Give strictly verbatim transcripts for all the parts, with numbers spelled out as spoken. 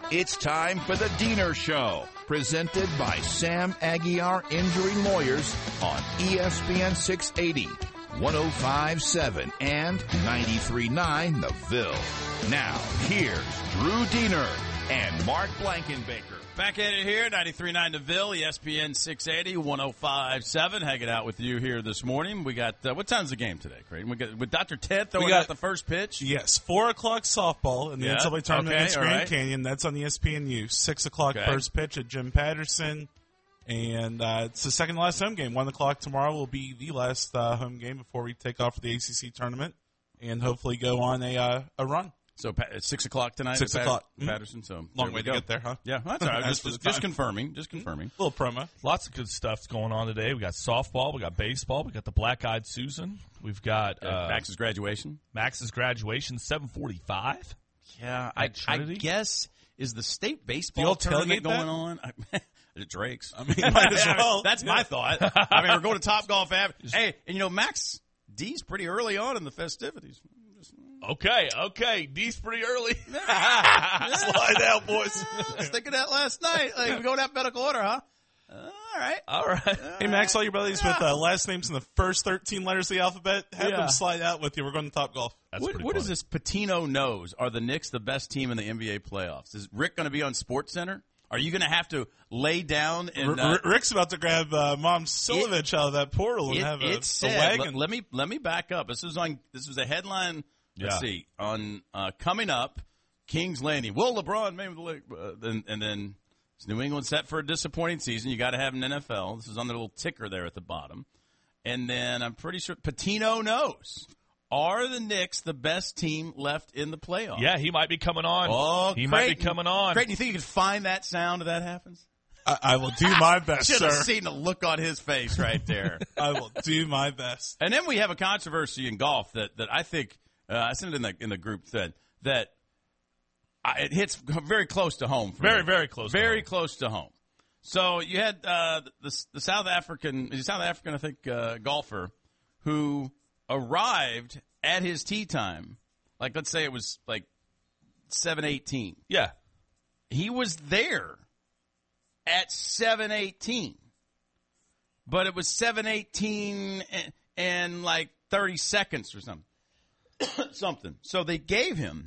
It's time for the Diener Show, presented by Sam Aguiar Injury Lawyers on E S P N six eighty, one oh five point seven, and ninety-three point nine The Ville. Now, here's Drew Diener and Mark Blankenbaker. Back at it here, ninety-three point nine The Ville, E S P N six eighty, one oh five point seven. Hanging out with you here this morning. We got, uh, what time's the game today, Creighton? We got, with Doctor Ted throwing got, out the first pitch? Yes, four o'clock softball in the yeah. N C double A tournament okay, against Grand right. Canyon. That's on E S P N U. six o'clock okay. first pitch at Jim Patterson. And uh, it's the second to last home game. one o'clock tomorrow will be the last uh, home game before we take off for the A C C tournament and hopefully go on a uh, a run. So it's six o'clock tonight. Six at o'clock. Patterson. So long way to go. get there, huh? Yeah, that's all right. just, just, just confirming. Just confirming. A little promo. Lots of good stuff going on today. We got softball. We got baseball. We got the Black Eyed Susan. We've got uh, uh, Max's graduation. Max's graduation, seven forty-five. Yeah, I, I guess is the state baseball You'll tournament going that? on? Drake's. I mean, might as well. That's my thought. I mean, we're going to Top Golf Avenue. Hey, and you know, Max D's pretty early on in the festivities. Okay, okay. D's pretty early. Slide out, boys. I was thinking that last night. Like, we're going alphabetical order, huh? Uh, all right. All right. Hey, Max, all your brothers yeah. with uh, last names in the first thirteen letters of the alphabet, have yeah. them slide out with you. We're going to Top Golf. That's what pretty what funny. is this Patino knows? Are the Knicks the best team in the N B A playoffs? Is Rick going to be on SportsCenter? Are you going to have to lay down and uh, R- Rick's about to grab uh, Mom Silovich out of that portal and it, have a, it said, a wagon. Let, let me let me back up. This was on. This was a headline. Let's yeah. see on uh, coming up. Kings Landing. Will LeBron maybe the league? Uh, then and then is New England set for a disappointing season? You got to have an N F L. This is on the little ticker there at the bottom. And then I'm pretty sure Patino knows. Are the Knicks the best team left in the playoffs? Yeah, he might be coming on. Oh, he Creighton, might be coming on. Creighton, you think you can find that sound if that happens? I, I will do my best, Should sir. have seen the look on his face right there. I will do my best. And then we have a controversy in golf that, that I think uh, I sent it in the in the group thread that I, it hits very close to home. For very me. very close. Very to close to home. So you had uh, the the South African, the South African, I think, uh, golfer who arrived at his tee time. Like, let's say it was like seven eighteen. Yeah, he was there at seven eighteen, but it was seven eighteen and, and like thirty seconds or something. something. So they gave him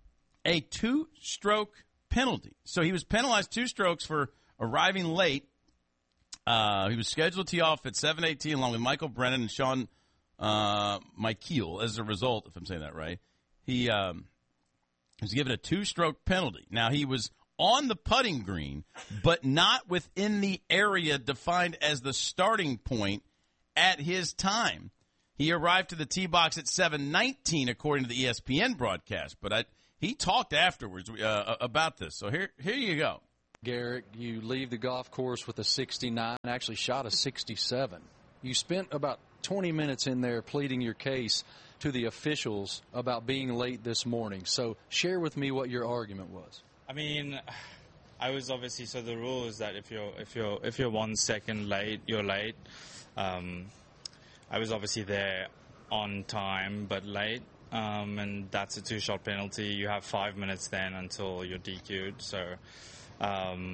a two-stroke penalty. So he was penalized two strokes for arriving late. Uh, he was scheduled to tee off at seven eighteen along with Michael Brennan and Sean uh, Michael. As a result, if I'm saying that right, he um, was given a two-stroke penalty. Now, he was on the putting green, but not within the area defined as the starting point at his time. He arrived to the tee box at seven nineteen, according to the E S P N broadcast. But I, he talked afterwards uh, about this. So here, here you go. Garrick, you leave the golf course with a sixty-nine, actually shot a sixty-seven. You spent about twenty minutes in there pleading your case to the officials about being late this morning. So share with me what your argument was. I mean, I was obviously, so the rule is that if you're if you're if you're one second late, you're late. Um, I was obviously there on time but late, um, and that's a two-shot penalty. You have five minutes then until you're D Q'd. So, um,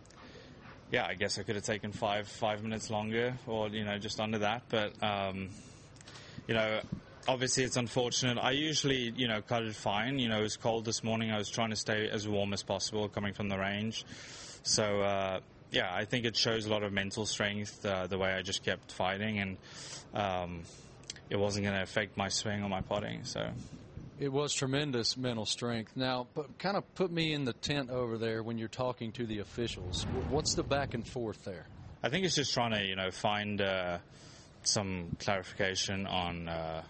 yeah, I guess I could have taken five five minutes longer, or you know, just under that. But um, you know. Obviously, it's unfortunate. I usually, you know, cut it fine. You know, it was cold this morning. I was trying to stay as warm as possible coming from the range. So, uh, yeah, I think it shows a lot of mental strength, uh, the way I just kept fighting. And um, it wasn't going to affect my swing or my putting. So it was tremendous mental strength. Now, but kind of put me in the tent over there when you're talking to the officials. What's the back and forth there? I think it's just trying to, you know, find uh, some clarification on... Uh,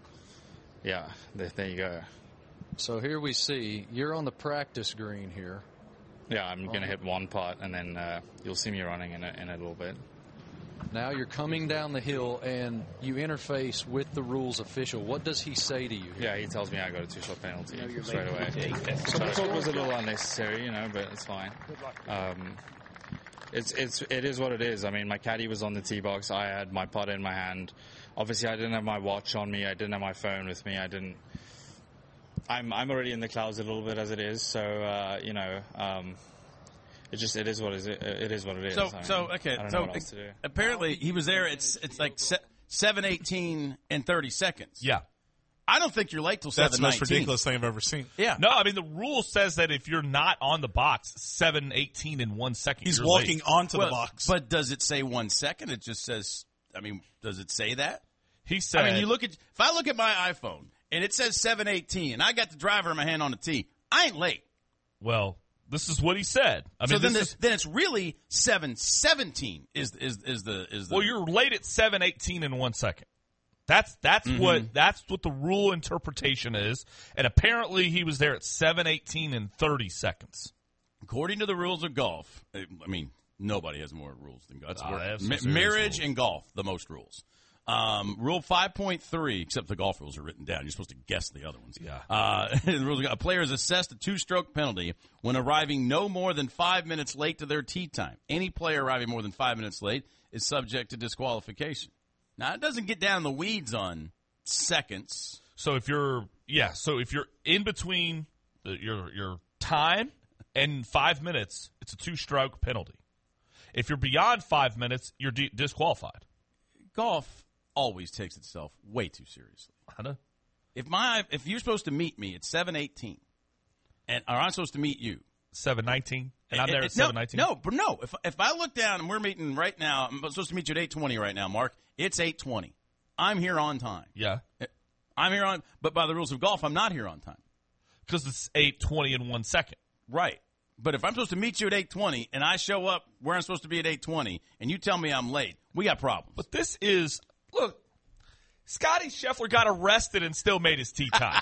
Yeah, there you go. So here we see, you're on the practice green here. Yeah, I'm going to hit one putt, and then uh, you'll see me running in a, in a little bit. Now you're coming down the hill, and you interface with the rules official. What does he say to you here? Yeah, he tells me I got a two-shot penalty straight away. So I thought it was a little unnecessary, you know, but it's fine. Um, it's it's it is what it is. I mean, my caddy was on the tee box. I had my putt in my hand. Obviously, I didn't have my watch on me. I didn't have my phone with me. I didn't I'm I'm already in the clouds a little bit as it is, so uh, you know, um, it just it is what is it, it is what it is. So I mean, so okay. I don't so know what else to do. apparently he was there. It's it's like seven eighteen and thirty seconds. Yeah. I don't think you're late till That's seven the most nineteen. ridiculous thing I've ever seen. Yeah. No, I mean, the rule says that if you're not on the box, seven eighteen in one second, He's you're walking late. onto Well, the box. But does it say one second? It just says. I mean, does it say that? He said. I mean, you look at if I look at my iPhone and it says seven eighteen, and I got the driver in my hand on the tee, I ain't late. Well, this is what he said. I So mean, then, this this, is, then it's really seven seventeen. Is is is the is the well, you're late at seven eighteen in one second. That's that's Mm-hmm. what that's what the rule interpretation is, and apparently he was there at seven eighteen and thirty seconds. according to the rules of golf. I mean, nobody has more rules than golf. That's Ah, where- they have some ma- serious marriage rules. and golf, the most rules. Um, rule five point three, except the golf rules are written down. You're supposed to guess the other ones. Yeah. Uh, the rules, a player is assessed a two-stroke penalty when arriving no more than five minutes late to their tee time. Any player arriving more than five minutes late is subject to disqualification. Now, it doesn't get down in the weeds on seconds. So if you're yeah, so if you're in between the, your your time and five minutes, it's a two-stroke penalty. If you're beyond five minutes, you're de- disqualified. Golf always takes itself way too seriously. I know. If my if you're supposed to meet me at seven eighteen, and or I'm supposed to meet you, seven nineteen, and I'm there Eh, at eh, no, seven nineteen. No, but no. If if I look down and we're meeting right now, I'm supposed to meet you at eight twenty right now, Mark. It's eight twenty. I'm here on time. Yeah, I'm here on, but by the rules of golf, I'm not here on time. because it's eight twenty in one second. Right. But if I'm supposed to meet you at eight twenty and I show up where I'm supposed to be at eight twenty and you tell me I'm late, we got problems. But this is look. Scotty Scheffler got arrested and still made his tee time.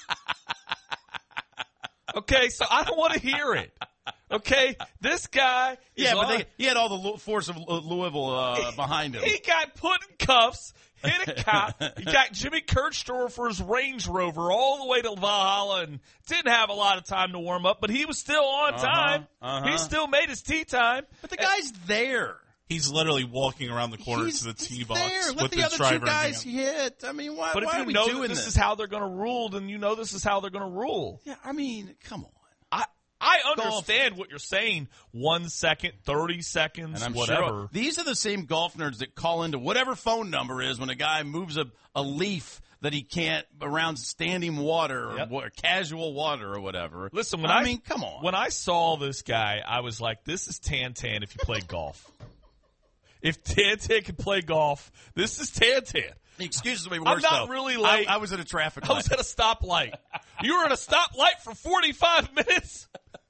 Okay, so I don't want to hear it. Okay, this guy. Is yeah, but on, they, he had all the Lu- force of Lu- Louisville uh, behind him. He got put in cuffs, hit a cop. He got Jimmy Kirchner for his Range Rover all the way to Valhalla and didn't have a lot of time to warm up, but he was still on Uh-huh, time. uh-huh. He still made his tee time. But the guy's there. He's literally walking around the corner He's, to the tee he's box there. Let with the his other driver two in guys hand. hit. I mean, why, But why if are you we know doing that this this? is how they're going to rule, then you know this is how they're going to rule. Yeah, I mean, come on. I I understand what you're saying. One second, thirty seconds, And I'm whatever. sure these are the same golf nerds that call into whatever phone number is when a guy moves a, a leaf that he can't around standing water or Yep. wa- casual water or whatever. Listen, when I, I mean, come on. When I saw this guy, I was like, "This is Tan Tan if you play golf. If Tan Tan can play golf, this is Tan Tan." The excuses will be I'm worse, not though. really I, late. I was at a traffic I light. was at a stoplight. You were at a stoplight for forty-five minutes.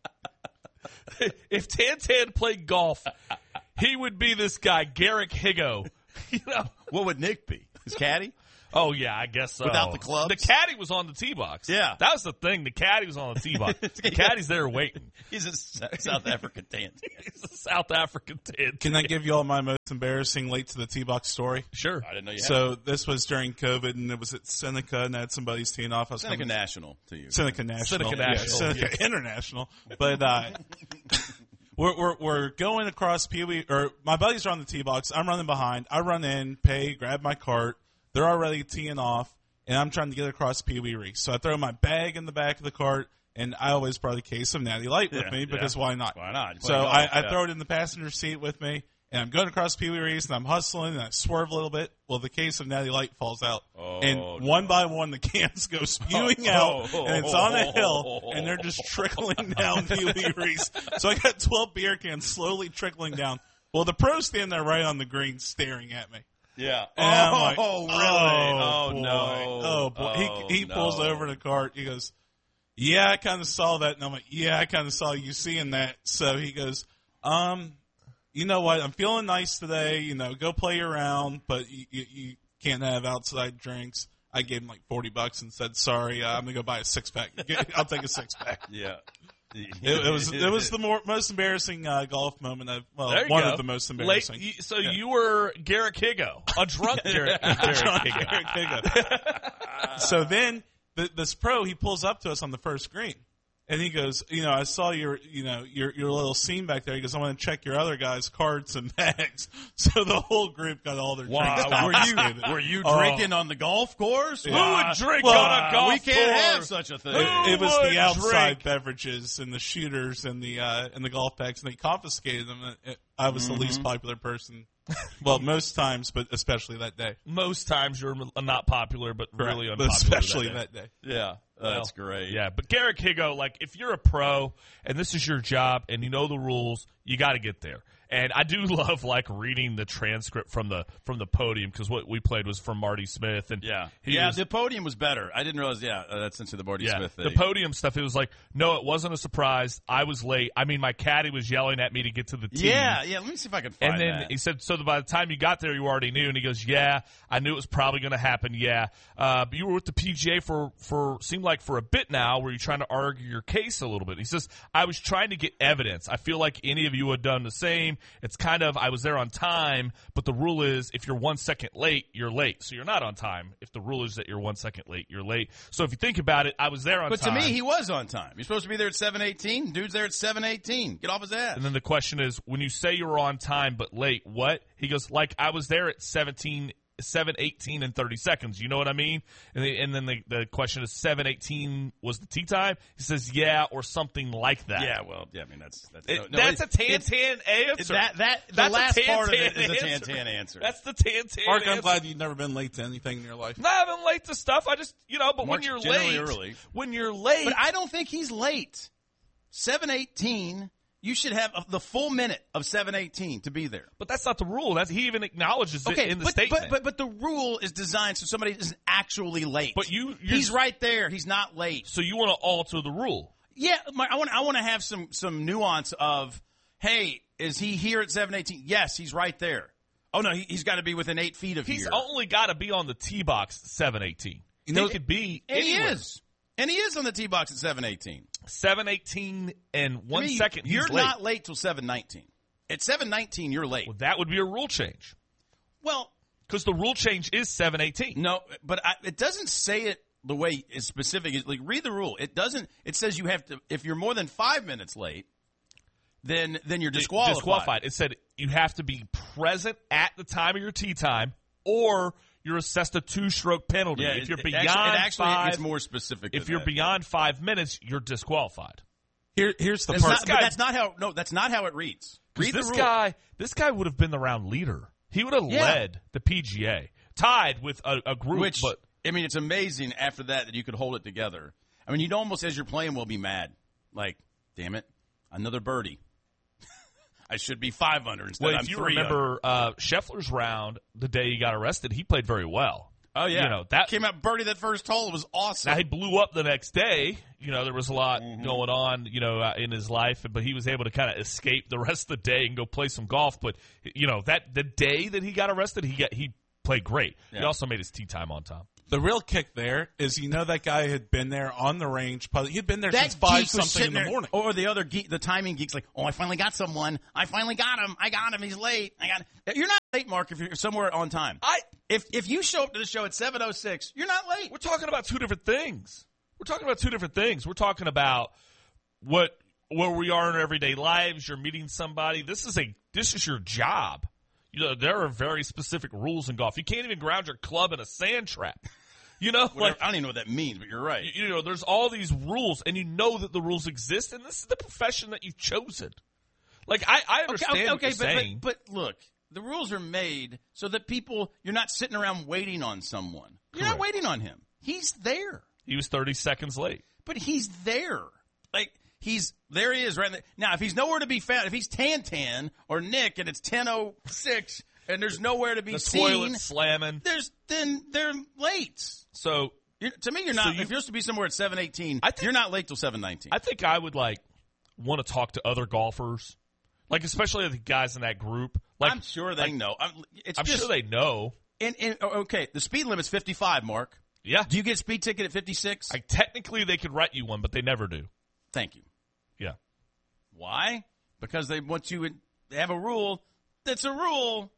If Tan Tan played golf, he would be this guy, Garrick Higo. You know? What would Nick be? His caddy? Oh yeah, I guess so. Without the clubs? The caddy was on the tee box. Yeah. that was the thing. The caddy was on the tee box. The caddy's there waiting. He's a S- South African tan. He's a South African Tan. Can I give you all my most embarrassing late to the tee box story? Sure. I didn't know you had So this was during COVID, and it was at Seneca, and I had somebody's teeing off. I was Seneca coming- National to you. Seneca National. Seneca Yeah, National, Seneca yes. International. But uh, we're, we're we're going across Pee Wee, or my buddies are on the tee box. I'm running behind. I run in, pay, grab my cart. They're already teeing off, and I'm trying to get across Pee Wee Reef. So I throw my bag in the back of the cart, and I always brought a case of Natty Light with Yeah, me because yeah. why not? Why not? You So play golf, I, I yeah. throw it in the passenger seat with me, and I'm going across Pee Wee Reef, and I'm hustling, and I swerve a little bit. Well, the case of Natty Light falls out, Oh, and no. one by one the cans go spewing out, Oh. and it's on a hill, and they're just trickling down Pee Wee Reef. So I got twelve beer cans slowly trickling down. Well, the pro's standing there right on the green staring at me. Yeah. And I'm like, oh, really? Oh, Oh, boy. no. Oh, boy. Oh, he he no. pulls over the cart. He goes, yeah, I kind of saw that. And I'm like, yeah, I kind of saw you seeing that. So he goes, um, you know what? I'm feeling nice today. You know, go play around, but you, you, you can't have outside drinks. I gave him like forty bucks and said, sorry, uh, I'm going to go buy a six pack. I'll take a six pack. Yeah. It, it was it was the more, most embarrassing uh, golf moment. I've, well, There you one go. of the most Late, embarrassing. you- so you were Garrick Higo, a drunk Garrick, Garrick John Higo. Garrick Higo. So then the, this pro, he pulls up to us on the first green, And he goes, you know, I saw your, you know, your your little scene back there. He goes, I want to check your other guys' cards and bags. So the whole group got all their Wow. drinks. Were you were you Oh. drinking on the golf course? Yeah. Who would drink Well, on a golf we can't course? have such a thing. It, it was would the outside drink? beverages and the shooters and the uh, and the golf bags, and they confiscated them. It- I was the least popular person. Well, most times, but especially that day. Most times you're not popular, but really But unpopular. especially that day. that day. Yeah, that's Well, great. Yeah, but Garrick Higo, like, if you're a pro and this is your job and you know the rules, you got to get there. And I do love, like, reading the transcript from the from the podium because what we played was from Marty Smith. And Yeah, he yeah. was- The podium was better. I didn't realize. Yeah, uh, that's into the Marty yeah, Smith the thing. podium stuff, it was like, no, it wasn't a surprise. I was late. I mean, my caddy was yelling at me to get to the tee. yeah, yeah. Let me see if I can find And then that. he said, so by the time you got there, you already knew. And he goes, yeah, I knew it was probably going to happen. Yeah. Uh, but you were with the P G A for, for, seemed like for a bit now. Were you trying to argue your case a little bit? He says, I was trying to get evidence. I feel like any of you would have done the same. It's kind of, I was there on time, but the rule is if you're one second late, you're late. So you're not on time. If the rule is that you're one second late, you're late. So if you think about it, I was there on But time. to me, he was on time. You're supposed to be there at seven eighteen. Dude's there at seven eighteen. Get off his ass. And then the question is, when you say you were on time but late, what? He goes, like, I was there at seventeen, seven eighteen and thirty seconds. You know what I mean? And, the, and then the, the question is, seven eighteen was the tee time? He says, yeah, or something like that. Yeah, well, yeah. I mean, that's that's It- no, no, that's it- a tan-tan answer. That that the That's a last part of it tan-tan is a answer. tan-tan answer. That's the tan-tan Mark, answer. I'm glad you've never been late to anything in your life. No, I haven't late to stuff. I just, you know, but Mark's when you're generally late, early. when you're late, But I don't think he's late. seven eighteen. You should have the full minute of seven eighteen to be there. but that's not the rule. That's, he even acknowledges Okay, it in the but, statement. but but but the rule is designed so somebody isn't actually late. But you- you're- he's right there. He's not late. so you want to alter the rule. Yeah, my, I want I want to have some some nuance of, hey, is he here at seven eighteen? Yes, he's right there. Oh no, he, he's got to be within eight feet of He's here. only got to be on the tee box at seven eighteen. You know- he could be and he anywhere. is, and he is on the tee box at seven eighteen. seven eighteen and one I mean, second. You're he's late. not late till seven nineteen. At seven nineteen, you're late. Well, that would be a rule change Well, because the rule change is seven eighteen. no, but I, it doesn't say it the way it's specific. It's like, read the rule. It doesn't. It says you have to. If you're more than five minutes late, then then you're disqualified. Disqualified. It said you have to be present at the time of your tee time, or you're assessed a two-stroke penalty. Yeah, if you're it, beyond it actually, it actually five, it's more specific. if than you're that. beyond five minutes, you're disqualified. Here, here's the That's part. not, but that's not how. No, that's not how it reads. Read This the rule. guy, this guy would have been the round leader. He would have Yeah. led the P G A, tied with a, a group. Which but I mean, it's amazing after that that you could hold it together. I mean, you'd almost, as you're playing, will be mad. Like, damn it, another birdie. I should be five under instead. well, I'm if you three under. remember uh, Scheffler's round, the day he got arrested, he played very well. Oh yeah, you know that came out birdie that first hole. It was awesome. Now he blew up the next day. You know there was a lot Mm-hmm. going on, you know, uh, in his life, but he was able to kind of escape the rest of the day and go play some golf. But you know that the day that he got arrested, he got he played great. He Yeah. also made his tee time on time. The real kick there is, you know, that guy had been there on the range. Probably he'd been there that since five geek was something in sitting the there- morning. Or the other geek, the timing geek's like, oh, I finally got someone. I finally got him. I got him. He's late. I got. You're not late, Mark. If you're somewhere on time. I If if you show up to the show at seven oh six, you're not late. we're talking about two different things. We're talking about two different things. We're talking about what where we are in our everyday lives. You're meeting somebody. This is a this is your job. You know there are very specific rules in golf. You can't even ground your club in a sand trap. You know, Whatever. like I don't even know what that means, but you're right. you, you know, there's all these rules, and you know that the rules exist, and this is the profession that you've chosen. Like I, I understand okay, what okay, you're but, saying. but but look, the rules are made so that people you're not sitting around waiting on someone. You're not Correct. waiting on him. He's there, He was thirty seconds late. but he's there. Like he's there. He is right there. Now. If he's nowhere to be found, if he's Tan Tan or Nick, and it's ten oh six, and there's nowhere to be The seen, toilet slamming. there's then they're late. So You're, to me, you're not. So you- if you're supposed to be somewhere at seven eighteen, I think- you're not late till seven nineteen. I think I would like want to talk to other golfers, like especially the guys in that group. Like I'm sure they like, know. I'm, it's I'm just, sure they know. And, and okay, the speed limit's fifty-five. Mark, Yeah. do you get a speed ticket at fifty-six? Like technically they could write you one, but they never do. Thank you. Yeah. Why? Because they want you. They have a rule that's a rule,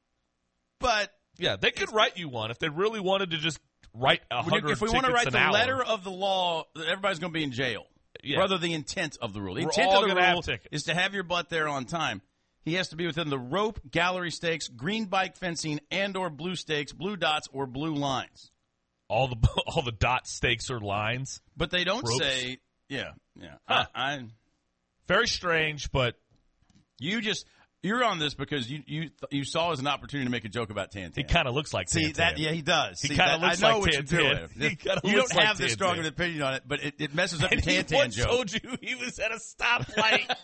but Yeah, they could write you one if they really wanted to just write a when you- hundred if we want to tickets write an the hour. letter of the law, everybody's going to be in jail. Yeah. Rather, the intent of the rule. The We're intent all of the gonna have rule tickets. is to have your butt there on time. He has to be within the rope, gallery stakes, green bike fencing, and or blue stakes, blue dots, or blue lines. All the all the dot stakes or lines. But they don't Ropes? say, yeah, yeah. Huh. I, I, Very strange, but you just, you're on this because you you you saw it as an opportunity to make a joke about Tan Tan. he kind of looks like See Tantan. that? Yeah, he does. He See, kinda that- looks I know like what you're Tan doing. Tan. He kinda You looks don't like have this Tan strong Tan. an opinion on it, but it, it messes up And your he Tan Tan once joke. told you he was at a stoplight.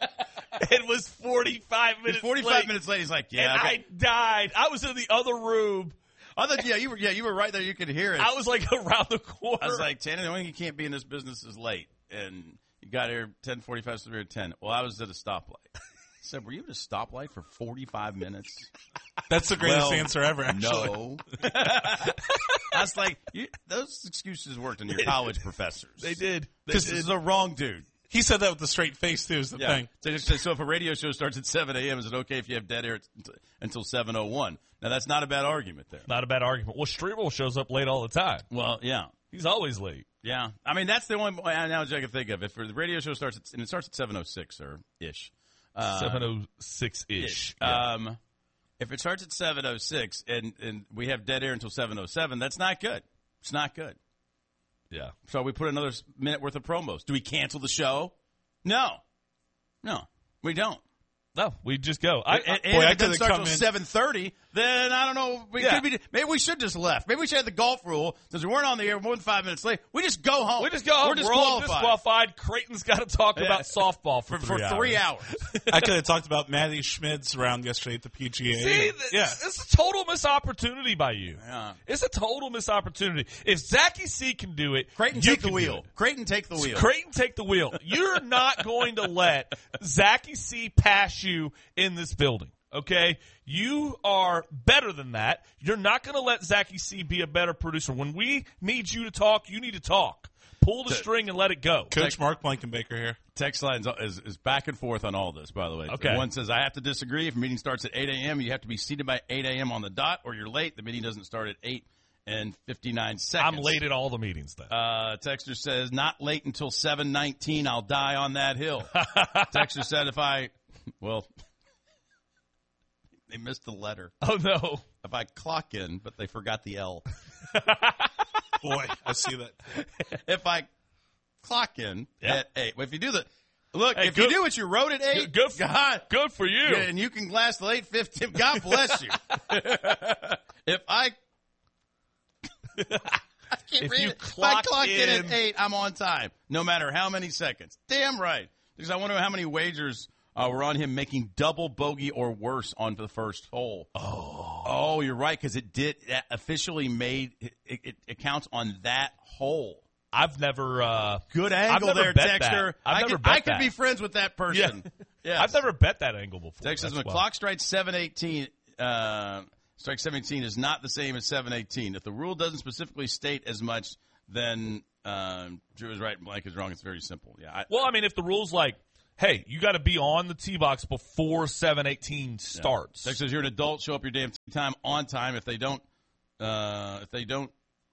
It was forty-five He's minutes forty-five late, minutes late. He's like, and yeah. okay. I died. I was in the other room. I thought, yeah, you were, yeah, you were right there. You could hear it. I was like around the corner. I was like, Tanner, the only thing you can't be in this business is late. And you got here ten forty-five, so we were at ten. Well, I was at a stoplight. I said, were you at a stoplight for forty-five minutes? That's the greatest Well, answer ever, actually. No. I was like, you, those excuses worked on your college professors. they did. They Because did. this is the wrong dude. He said that with a straight face, too, is the Yeah. thing. So, just- so if a radio show starts at seven a.m., is it okay if you have dead air t- until seven oh one? Now, that's not a bad argument there. Not a bad argument. Well, Streeble shows up late all the time. Well, yeah. He's always late. Yeah. I mean, that's the only analogy I can think of. If the radio show starts at, and it starts at seven oh six or ish. Uh, seven oh six ish. Um, if it starts at seven oh six and, and we have dead air until seven oh seven, that's not good. It's not good. Yeah. So we put another minute worth of promos. Do we cancel the show? No. No, we don't. No, we just go. I, And, I, and boy, I if it doesn't could've start come till in- seven thirty, then I don't know. We Yeah. could be, maybe we should just left. Maybe we should have the golf rule since we weren't on the air more than five minutes late. We just go home. we just go. We're We're, disqualified. all disqualified. Creighton's got to talk Yeah. about softball for, for, for three hours. I could have talked about Maddie Schmidt's round yesterday at the P G A. See, th- yeah. it's a total missed opportunity by you. Yeah. It's a total missed opportunity. If Zachy C can do it, Creighton, you take the can do wheel. it. Creighton, take the wheel. Creighton, take the wheel. You're not going to let Zachy C pass you in this building, okay? You are better than that. You're not going to let Zachy C be a better producer. When we need you to talk, you need to talk. Pull the string and let it go. Coach Mark Blankenbaker here. Text lines is, is back and forth on all this, by the way. Okay. One says, I have to disagree. If a meeting starts at eight a.m., you have to be seated by eight a.m. on the dot, or you're late. The meeting doesn't start at eight and fifty-nine seconds. I'm late at all the meetings then. Uh, Texter says, not late until seven nineteen. I'll die on that hill. Texter said, if I, well, they missed the letter. Oh, no. If I clock in, but they forgot the L. Boy, I see that. If I clock in Yeah. at eight. Well, if you do the, look, Hey, if good- you do what you wrote at eight, Good for, God, good for you. yeah, and you can last till eight fifteen. God bless you. If I, I can't If read you it. If I clock clock in, in- at eight, I'm on time, no matter how many seconds. Damn right. Because I wonder how many wagers uh, were on him making double bogey or worse on the first hole. Oh, oh, you're right, because it did that officially made it, it, it counts on that hole. I've never. Uh, Good I've angle never there, bet Texter. that. I've I never could, bet I could that. be friends with that person. Yeah. Yes. I've never bet that angle before. Text says That's when wild. clock strikes seven eighteen, uh, strike seventeen is not the same as seven eighteen. If the rule doesn't specifically state as much, then um, Drew is right and Blank is wrong. It's very simple. Yeah. I, Well, I mean, if the rule's like, hey, you got to be on the tee box before seven eighteen starts. Text says you're an adult. Show up your damn tee time on time. If they don't, uh, if they don't,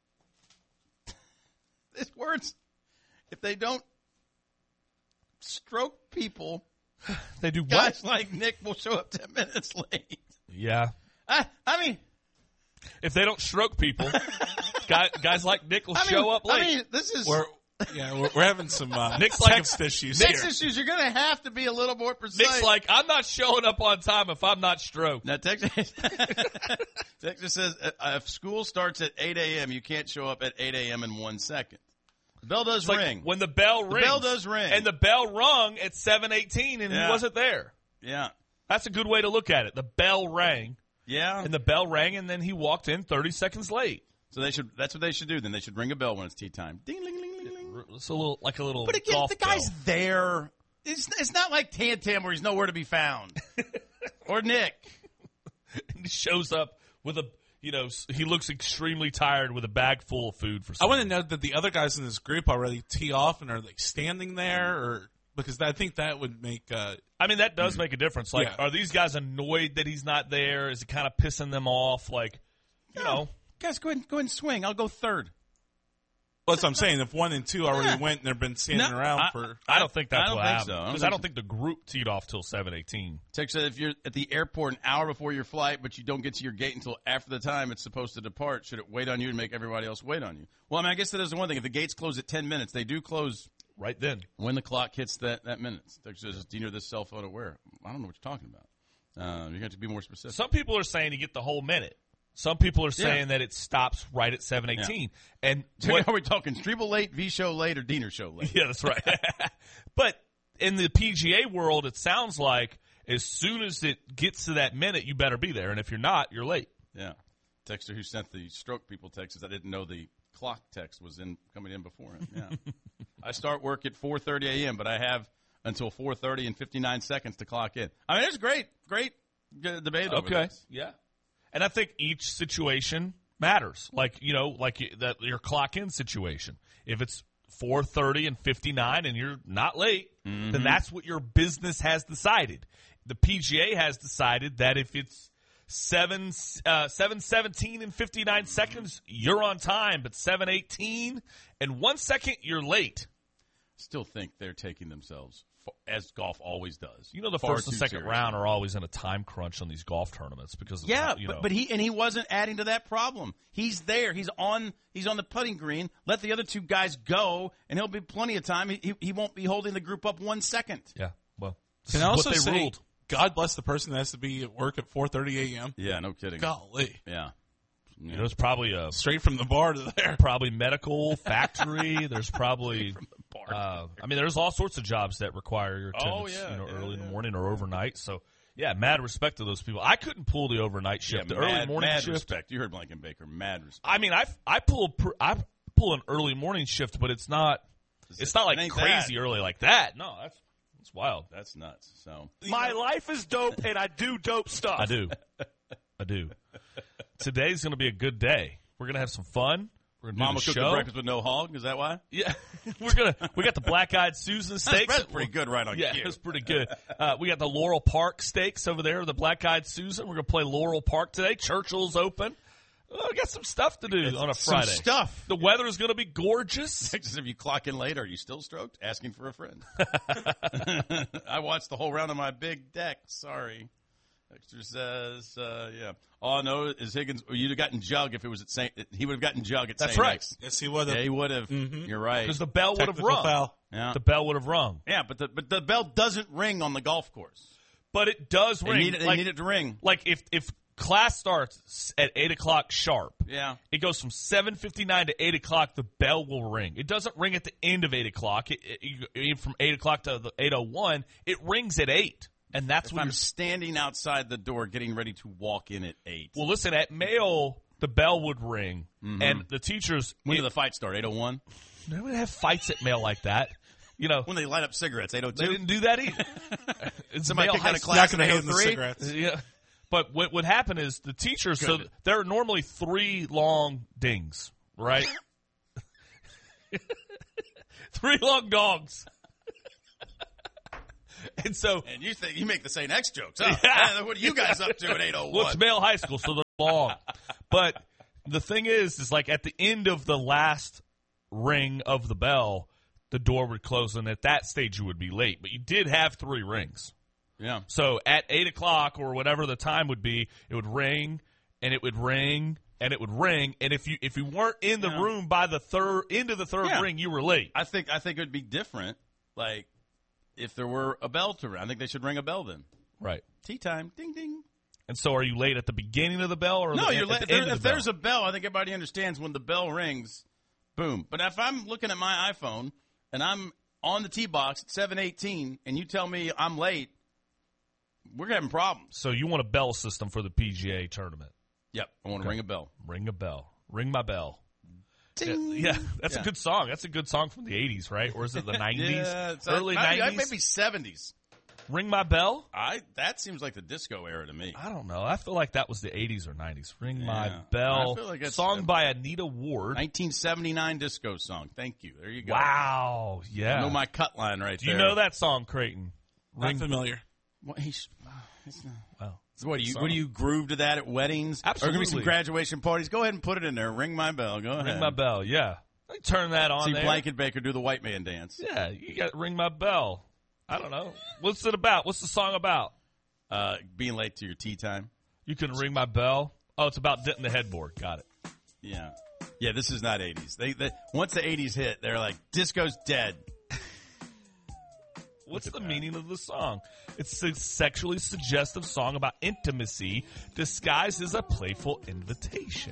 these words, if they don't stroke people, They do what? guys like Nick will show up ten minutes late. Yeah. I, I mean, If they don't stroke people, guys, guys like Nick will I mean, show up late. I mean, this is We're, yeah, we're, we're having some uh, Nick's like text issues next here. issues. You're going to have to be a little more precise. Nick's like, I'm not showing up on time if I'm not stroked. Now, Texas, Texas says uh, if school starts at eight a.m., you can't show up at eight a.m. in one second. The bell does It's like ring. when the bell The rings. bell does ring. And the bell rung at seven eighteen, and Yeah. he wasn't there. Yeah. That's a good way to look at it. The bell rang, Yeah. and the bell rang, and then he walked in thirty seconds late. So they should. That's what they should do. Then they should ring a bell when it's tea time. Ding, ling, ling, ling, ling. It's a little like a little. But again, golf the guy's bell. there. It's, it's not like Tan Tam where he's nowhere to be found. Or Nick. He shows up with a, you know, he looks extremely tired with a bag full of food for. I Some want to know that the other guys in this group already tee off and are like standing there, or because I think that would make. Uh, I mean, that does make a difference. Like, Yeah. are these guys annoyed that he's not there? Is it kind of pissing them off? Like, you know, Guys, go ahead, go ahead and swing. I'll go third. Well, that's what I'm saying. If one and two already Yeah. went and they've been standing No, around I- for. I don't think that's I don't what think happened so. I don't because think I don't so. think the group teed off till seven eighteen. Tex said if you're at the airport an hour before your flight, but you don't get to your gate until after the time it's supposed to depart, should it wait on you and make everybody else wait on you? Well, I mean, I guess that is the one thing. If the gates close at ten minutes, they do close Right then. when the clock hits that, that minute. Tex says, is Diener this cell phone aware? I don't know what you're talking about. Uh, you have to be more specific. Some people are saying you get the whole minute. Some people are saying Yeah. that it stops right at seven eighteen. And So what, are we talking Strebel late, V show late, or Diener show late? yeah, that's right. But in the P G A world, it sounds like as soon as it gets to that minute, you better be there. And if you're not, you're late. Yeah. Texter who sent the stroke people text says, I didn't know the clock text was in coming in before him. Yeah. I start work at four thirty a.m., but I have until four thirty and fifty-nine seconds to clock in. I mean, it's great, great uh, debate over Okay. this. Yeah. And I think each situation matters. Like, you know, like y- that your clock in situation. If it's four thirty and fifty-nine and you're not late, Mm-hmm. then that's what your business has decided. The P G A has decided that if it's seven uh, seven seventeen and fifty-nine seconds, you're on time, but seven eighteen and one second, you're late. Still think they're taking themselves, fa- as golf always does. You know, the far first and too second seriously. round are always in a time crunch on these golf tournaments because of, Yeah, you but, know. but he and he wasn't adding to that problem. He's there. He's on. He's on the putting green. Let the other two guys go, and he'll be plenty of time. He he, he won't be holding the group up one second. Yeah, well, this Can is I also what they say, ruled. God bless the person that has to be at work at four thirty a.m. Yeah, no kidding. Golly. Yeah. You know, it's probably a Straight from the bar to there. probably medical factory. There's probably, uh, I mean, there's all sorts of jobs that require your Oh, attendance, yeah, you know, yeah, early in yeah. the morning or overnight. So, yeah, mad respect to those people. I couldn't pull the overnight shift, the mad, early morning mad shift. respect. You heard Blankenbaker. Mad respect. I mean, I I pull pr- I pull an early morning shift, but it's not it's not like It ain't crazy that. early like that. No, that's that's wild. That's nuts. So My life is dope, and I do dope stuff. I do, I do. Today's going to be a good day. We're going to have some fun. We're going to do Mama the cooked show. the breakfast with no hog. Is that why? Yeah, we're gonna. We got the black-eyed Susan steaks. That's pretty good, right on Yeah, cue. it's pretty good. Uh, we got the Laurel Park steaks over there. The black-eyed Susan. We're gonna play Laurel Park today. Churchill's open. Oh, we got some stuff to do on a Some Friday. stuff. The weather's gonna be gorgeous. Texas, if you clock in late, are you still stroked? Asking for a friend. I watched the whole round on my big deck. Sorry. Dexter says, uh, yeah. All I know is Higgins, you'd have gotten Jug if it was at Saint, he would have gotten Jug at That's Saint right. X. Yes, he would have. Yeah, he would have. You're right. Because the bell would have Technical rung. foul. Yeah. The bell would have rung. Yeah, but the, but the bell doesn't ring on the golf course. But it does They ring. need, it, they like, need it to ring. like if if class starts at eight o'clock sharp. Yeah. It goes from seven fifty-nine to eight o'clock. The bell will ring. It doesn't ring at the end of eight o'clock. It, it, it, from eight o'clock to the eight oh one, it rings at eight. And that's If when I'm you're. standing outside the door getting ready to walk in at eight. Well, listen, at Mayo, the bell would ring. And the teachers. when it, did the fight start? eight oh one? they would have fights at Mayo like that. You know, When they light up cigarettes, eight oh two? they didn't do that either. It's Somebody Mayo kicked High out of School. class Not going at to hit in the 8:03? cigarettes. Yeah. But what would happen is the teachers, so Good. there are normally three long dings, right? Three long dogs. And so, And you think you make the Saint X jokes, huh? Yeah. Man, what are you guys up to at eight oh well, it's one? male high school, so they're long. But the thing is, is like at the end of the last ring of the bell, the door would close, and at that stage you would be late. But you did have three rings. Yeah. So at eight o'clock or whatever the time would be, it would ring, and it would ring, and it would ring. And if you if you weren't in the Yeah. room by the third end of the third Yeah. ring, you were late. I think I think it would be different, like if there were a bell to ring. I think they should ring a bell then. Right. Tea time, ding ding. And so, are you late at the beginning of the bell or No, the, you're at late. the If, there- end of if the there's bell? a bell, I think everybody understands when the bell rings, boom. But if I'm looking at my iPhone and I'm on the tee box at seven eighteen and you tell me I'm late, we're having problems. So you want a bell system for the P G A tournament? Yep, I want to ring a bell. Ring a bell. Ring my bell. Yeah, Ding. yeah, that's Yeah. a good song. That's a good song from the eighties, right? Or is it the nineties? Yeah, it's Early maybe, nineties? maybe seventies. Ring my bell? I that seems like the disco era to me. I don't know. I feel like that was the eighties or nineties. Ring my Yeah. bell. I feel like that's- song by Anita Ward. nineteen seventy-nine disco song. Thank you. There you go. Wow. Yeah. I know my cut line right Do you there. know that song, Creighton? Not familiar. What, he's, it's not, Wow. so what do you Song. what do you groove to that at weddings? Or gonna be some Absolutely. graduation parties? Go ahead and put it in there. Ring my bell. Go ahead. Ring my bell. Yeah. Turn that on See there. Blanket Baker do the white man dance. Yeah, you got to ring my bell. I don't know. What's it about? What's the song about? Uh, being late to your tea time. You can ring my bell. Oh, it's about denting the headboard. Got it. Yeah. Yeah, this is not eighties. They, they Once the eighties hit, they're like, disco's dead. What's the meaning of the song? It's a sexually suggestive song about intimacy disguised as a playful invitation.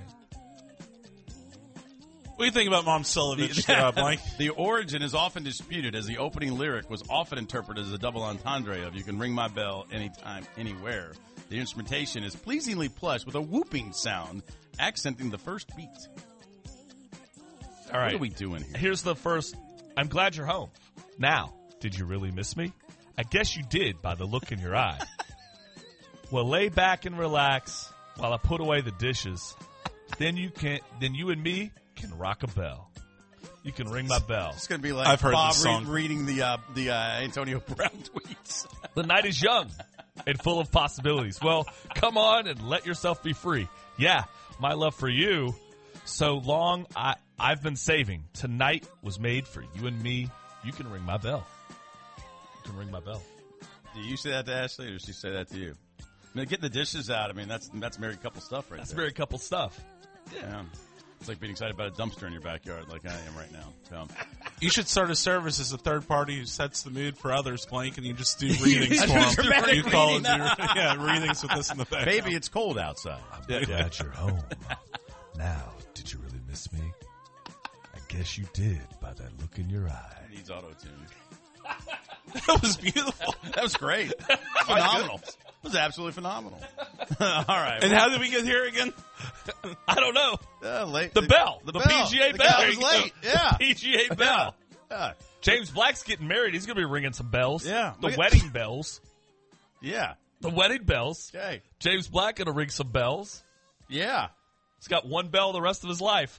What do you think about Mom Silovich, uh, Blank? The origin is often disputed, as the opening lyric was often interpreted as a double entendre of "You can ring my bell anytime, anywhere." The instrumentation is pleasingly plush with a whooping sound, accenting the first beat. All right. What are we doing here? Here's the first. I'm glad you're home. Now, did you really miss me? I guess you did by the look in your eye. Well, lay back and relax while I put away the dishes. Then you can. Then you and me can rock a bell. You can ring my bell. It's going to be like I've heard Bob this song. Reed reading the uh, the uh, Antonio Brown tweets. The night is young and full of possibilities. Well, come on and let yourself be free. Yeah, my love for you. So long I, I've been saving. Tonight was made for you and me. You can ring my bell. You can ring my bell. Do you say that to Ashley, or does she say that to you? I mean, getting the dishes out, I mean, that's that's married couple stuff right That's there. married couple stuff. Yeah. It's like being excited about a dumpster in your backyard like I am right now. So. You should start a service as a third party who sets the mood for others, Blank, and you just do readings for just them. dramatic You call reading. and do, yeah, readings with this in the back. Baby, it's cold outside. I'm glad you're home. Now, did you really miss me? I guess you did by that look in your eye. It needs auto-tune. That was beautiful. That was great. Phenomenal. It was absolutely phenomenal. All right. And well, how did we get here again? I don't know. uh, late, The bell. The, bell. P G A The bell. guy There was you go. late. Yeah. The P G A bell. Yeah. James Black's getting married. He's going to be ringing some bells. Yeah. The Look at- wedding bells. Yeah. The wedding bells. Okay. James Black going to ring some bells. Yeah. He's got one bell the rest of his life.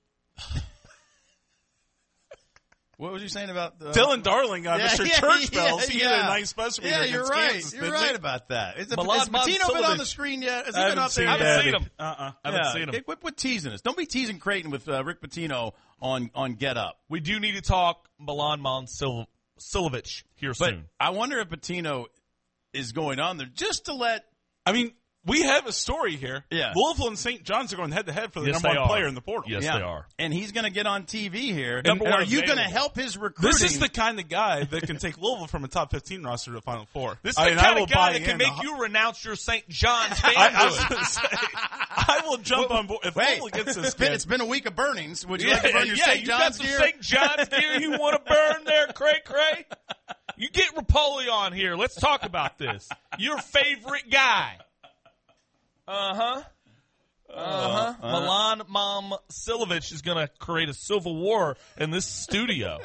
What was you saying about the Dylan Darling got Yeah, Mister yeah, Church yeah, Bells. He yeah. had a nice buzzer beater Yeah, you're against right. Kansas, You're didn't right he? about that. Is, it, Milan is Patino been on the Mansolovich. screen yet? Has I he been haven't up there seen yet? I haven't seen him. Uh-uh. I haven't Yeah. seen him. Hey, quit, quit teasing us. Don't be teasing Creighton with uh, Rick Pitino on, on Get Up. We do need to talk Milan Mansilovich here But soon. I wonder if Pitino is going on there just to let I mean, we have a story here. Yeah. Louisville and Saint John's are going head-to-head for the Yes, number they one are. player in the portal. Yes, Yeah. they are. And he's going to get on T V here. Number and one are you going to available. help his recruiting? This is the kind of guy that can take Louisville from a top fifteen roster to the Final Four. This is I the mean, I kind will of guy buy that can in. make you renounce your Saint John's fan I, I was going to say, I will jump on board. If Wait, Louisville gets this it's been, kid, it's been a week of burnings. Would you Yeah, like to burn your yeah, Saint you John's got some gear? Saint John's gear you want to burn there, Cray Cray? You get Rapoli on here. Let's talk about this. Your favorite guy. Uh-huh. Uh-huh. Milan Mansilovich is going to create a civil war in this studio.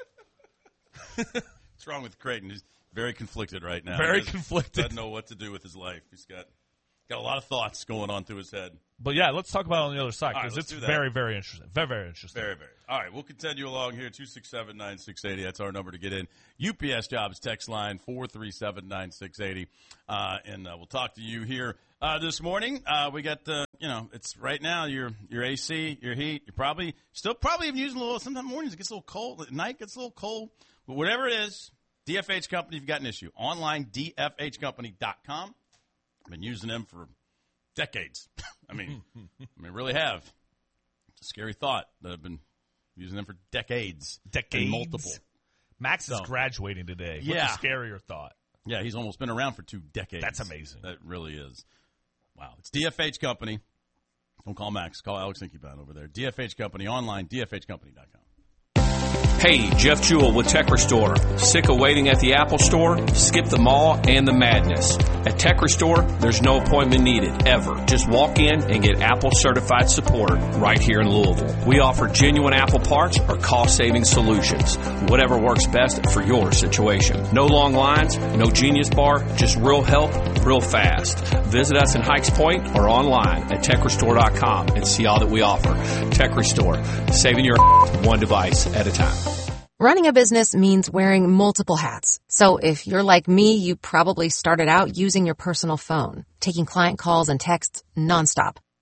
What's wrong with Creighton? He's very conflicted right now. Very He doesn't- conflicted. Doesn't know what to do with his life. He's got got a lot of thoughts going on through his head. But, yeah, let's talk about it on the other side All right, because let's it's do that. very, very interesting. Very, very interesting. Very, very. All right, we'll continue along here. two six seven, nine six eight zero. That's our number to get in. U P S Jobs text line four three seven, nine six eight zero. Uh, and uh, we'll talk to you here uh, this morning. Uh, we got the, you know, it's right now your your A C, your heat. You're probably still probably even using a little. Sometimes mornings it gets a little cold. At night it gets a little cold. But whatever it is, D F H Company, if you've got an issue. Online, D F H company dot com. I've been using them for decades. I mean, I mean, really have. It's a scary thought that I've been using them for decades. Decades. And multiple. Max is So- graduating today. Yeah. What's a scarier thought? Yeah, he's almost been around for two decades. That's amazing. That really is. Wow. It's D F H Company. Don't call Max. Call Alex Inkybat over there. D F H Company online, D F H company dot com. Hey, Jeff Jewell with Tech Restore. Sick of waiting at the Apple Store? Skip the mall and the madness. At Tech Restore, there's no appointment needed, ever. Just walk in and get Apple certified support right here in Louisville. We offer genuine Apple parts or cost-saving solutions. Whatever works best for your situation. No long lines, no Genius Bar, just real help, real fast. Visit us in Hikes Point or online at tech restore dot com and see all that we offer. Tech Restore, saving your one device at a time. Running a business means wearing multiple hats. So if you're like me, you probably started out using your personal phone, taking client calls and texts nonstop.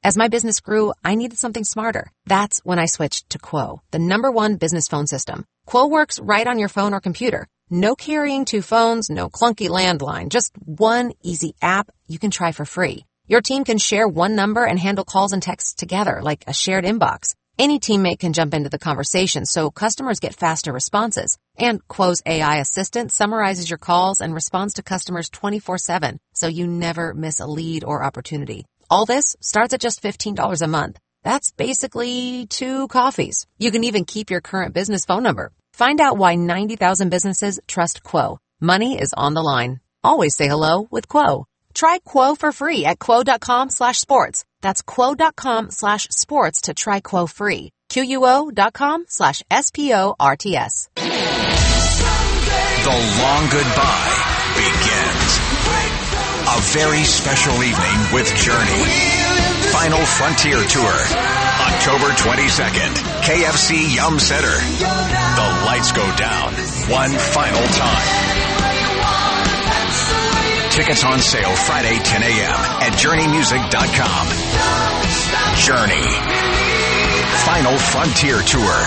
As my business grew, I needed something smarter. That's when I switched to Quo, the number one business phone system. Quo works right on your phone or computer. No carrying two phones, no clunky landline, just one easy app you can try for free. Your team can share one number and handle calls and texts together like a shared inbox. Any teammate can jump into the conversation, so customers get faster responses. And Quo's A I assistant summarizes your calls and responds to customers twenty-four seven, so you never miss a lead or opportunity. All this starts at just fifteen dollars a month. That's basically two coffees. You can even keep your current business phone number. Find out why ninety thousand businesses trust Quo. Money is on the line. Always say hello with Quo. Try Quo for free at quo.com slash sports. That's quo.com slash sports to try Quo free. Q-U-O.com slash S-P-O-R-T-S. The long goodbye begins. A very special evening with Journey. Final Frontier Tour. October twenty-second. K F C Yum Center. The lights go down one final time. Tickets on sale Friday, ten a.m. at journey music dot com. Journey. Final Frontier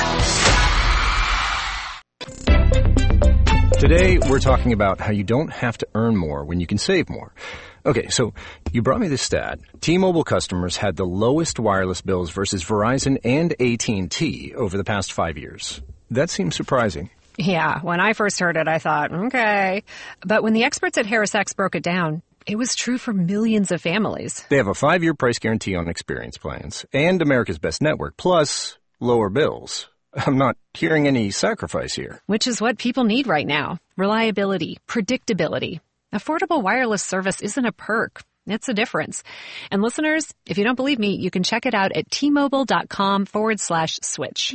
Tour. Today, we're talking about how you don't have to earn more when you can save more. Okay, so you brought me this stat. T-Mobile customers had the lowest wireless bills versus Verizon and A T and T over the past five years. That seems surprising. Yeah, when I first heard it, I thought, okay. But when the experts at HarrisX broke it down, it was true for millions of families. They have a five-year price guarantee on experience plans and America's Best Network, plus lower bills. I'm not hearing any sacrifice here. Which is what people need right now. Reliability, predictability. Affordable wireless service isn't a perk. It's a difference. And listeners, if you don't believe me, you can check it out at T-Mobile.com forward slash switch.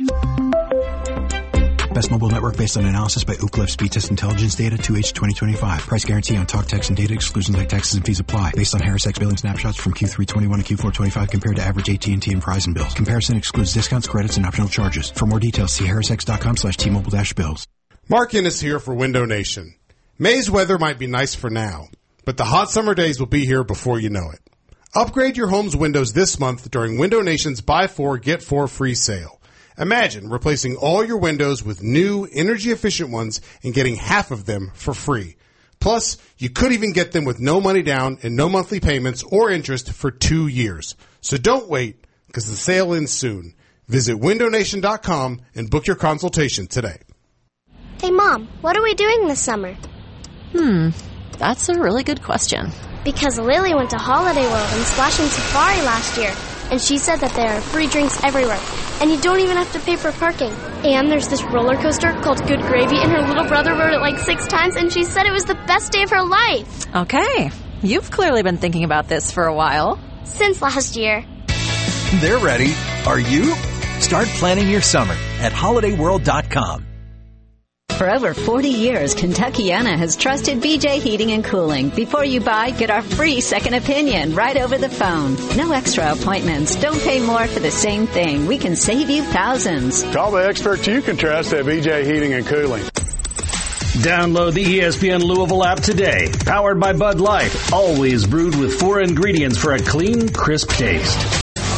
Best mobile network based on analysis by Ookla Speed Test Intelligence data two H twenty twenty-five. Price guarantee on talk, text, and data. Exclusions like taxes and fees apply. Based on HarrisX billing snapshots from Q three twenty-one to Q four twenty-five compared to average A T and T and Verizon bills. Comparison excludes discounts, credits, and optional charges. For more details, see harrisx.com slash T-Mobile dash bills. Mark Innes here for Window Nation. May's weather might be nice for now, but the hot summer days will be here before you know it. Upgrade your home's windows this month during Window Nation's Buy Four, Get Four free sale. Imagine replacing all your windows with new, energy-efficient ones and getting half of them for free. Plus, you could even get them with no money down and no monthly payments or interest for two years. So don't wait, because the sale ends soon. Visit window nation dot com and book your consultation today. Hey, Mom, what are we doing this summer? Hmm, that's a really good question. Because Lily went to Holiday World and Splash and Safari last year, and she said that there are free drinks everywhere, and you don't even have to pay for parking. And there's this roller coaster called Good Gravy, and her little brother rode it like six times, and she said it was the best day of her life. Okay, you've clearly been thinking about this for a while. Since last year. They're ready. Are you? Start planning your summer at holiday world dot com. For over forty years, Kentuckiana has trusted B J Heating and Cooling. Before you buy, get our free second opinion right over the phone. No extra appointments. Don't pay more for the same thing. We can save you thousands. Call the experts you can trust at B J Heating and Cooling. Download the E S P N Louisville app today. Powered by Bud Light. Always brewed with four ingredients for a clean, crisp taste.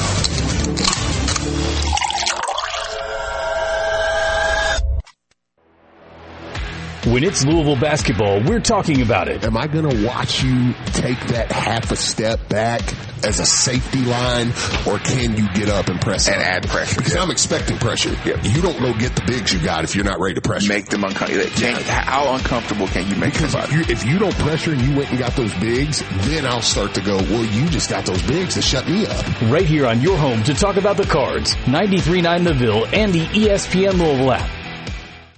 When it's Louisville basketball, we're talking about it. Am I going to watch you take that half a step back as a safety line, or can you get up and press and up? add pressure? Because yeah. I'm expecting pressure. Yeah. You don't go get the bigs you got if you're not ready to pressure. Make them uncomfortable. Yeah. How uncomfortable can you make because somebody? If you, if you don't pressure and you went and got those bigs, then I'll start to go, well, you just got those bigs to shut me up. Right here on your home to talk about the Cards, ninety-three point nine The Ville, and the E S P N Louisville app.